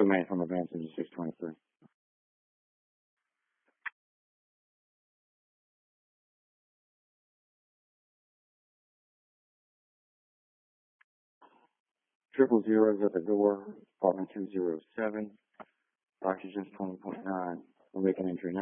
domain from advancing to 623. Triple zeros at the door, apartment 207, oxygen's 20.9. We're making entry now.